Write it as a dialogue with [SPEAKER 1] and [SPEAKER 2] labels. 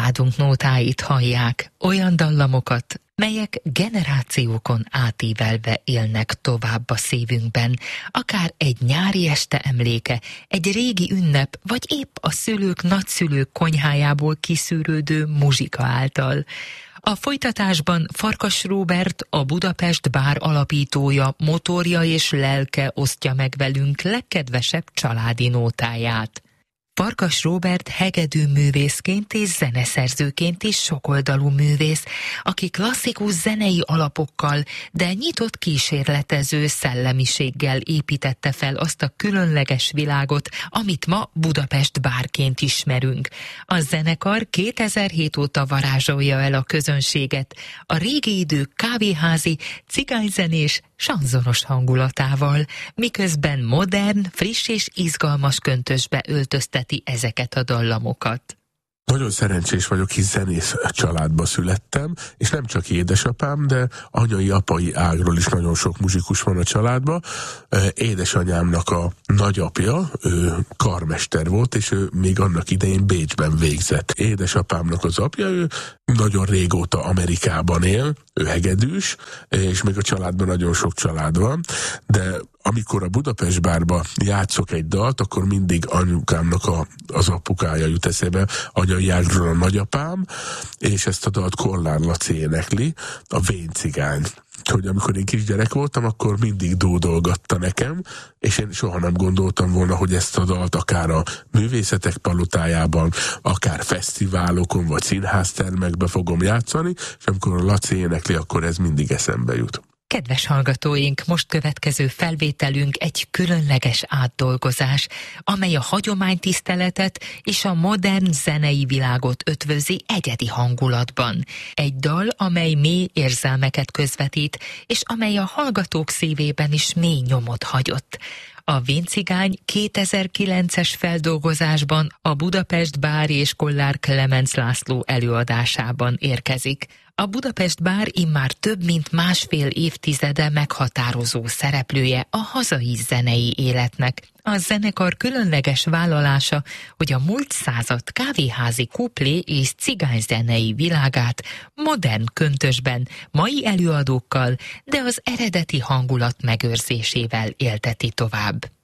[SPEAKER 1] családunk nótáit hallják, olyan dallamokat, melyek generációkon átívelve élnek tovább a szívünkben, akár egy nyári este emléke, egy régi ünnep, vagy épp a szülők, nagyszülők konyhájából kiszűrődő muzsika által. A folytatásban Farkas Róbert, a Budapest Bár alapítója, motorja és lelke osztja meg velünk legkedvesebb családi nótáját. Farkas Róbert hegedűművészként és zeneszerzőként is sokoldalú művész, aki klasszikus zenei alapokkal, de nyitott kísérletező szellemiséggel építette fel azt a különleges világot, amit ma Budapest Bárként ismerünk. A zenekar 2007 óta varázsolja el a közönséget a régi idők kávéházi, cigányzenés, sanzonos hangulatával, miközben modern, friss és izgalmas köntösbe öltözteti ezeket a dallamokat.
[SPEAKER 2] Nagyon szerencsés vagyok, hisz zenész családba születtem, és nem csak édesapám, de anyai, apai ágról is nagyon sok muzsikus van a családban. Édesanyámnak a nagyapja, ő karmester volt, és ő még annak idején Bécsben végzett. Édesapámnak az apja, ő nagyon régóta Amerikában él, ő hegedűs, és még a családban nagyon sok család van, de amikor a Budapest Bárba játszok egy dalt, akkor mindig anyukámnak az apukája jut eszébe, anyai ágról a nagyapám, és ezt a dalt Kollár Laci énekli, a Vén cigány. Hogy amikor én kisgyerek voltam, akkor mindig dúdolgatta nekem, és én soha nem gondoltam volna, hogy ezt a dalt akár a művészetek palotájában, akár fesztiválokon, vagy színháztermekbe fogom játszani, és amikor a Laci énekli, akkor ez mindig eszembe jut.
[SPEAKER 1] Kedves hallgatóink, most következő felvételünk egy különleges átdolgozás, amely a hagyománytiszteletet és a modern zenei világot ötvözi egyedi hangulatban. Egy dal, amely mély érzelmeket közvetít, és amely a hallgatók szívében is mély nyomot hagyott. A Vén cigány 2009-es feldolgozásban a Budapest Bár és Kollár Klemenc László előadásában érkezik. A Budapest Bár immár több mint másfél évtizede meghatározó szereplője a hazai zenei életnek. A zenekar különleges vállalása, hogy a múlt század kávéházi kuplé és cigányzenei világát modern köntösben, mai előadókkal, de az eredeti hangulat megőrzésével élteti tovább.